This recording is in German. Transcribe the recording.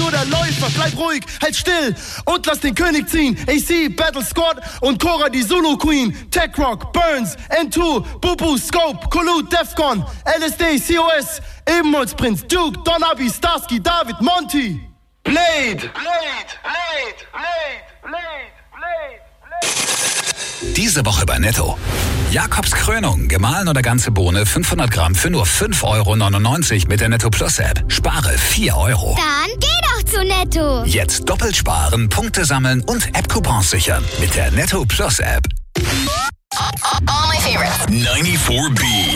nur der Läufer, bleib ruhig, halt still und lass den König ziehen. AC, Battle Squad und Cora die Zulu Queen. Tech Rock, Burns, N2, Bubu, Scope, Kulu, Defcon, LSD, COS, Ebenholzprinz, Duke, Don Abi, Starsky, David, Monty. Blade! Diese Woche bei Netto. Jakobs Krönung, gemahlen oder ganze Bohne, 500 Gramm für nur 5,99 € mit der Netto Plus App. Spare 4 €. Dann geh doch zu Netto. Jetzt doppelt sparen, Punkte sammeln und App-Coupons sichern mit der Netto Plus App. All my favorites. 94B.